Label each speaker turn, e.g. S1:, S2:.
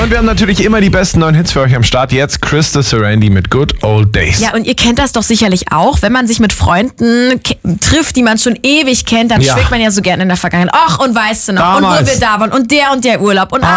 S1: Und wir haben natürlich immer die besten neuen Hits für euch am Start. Jetzt Krista Serendy mit Good Old Days.
S2: Ja, und ihr kennt das doch sicherlich auch. Wenn man sich mit Freunden trifft, die man schon ewig kennt, dann schwelgt man ja so gerne in der Vergangenheit. Ach, und weißt du noch,
S1: Damals.
S2: und wo wir da waren und der Urlaub und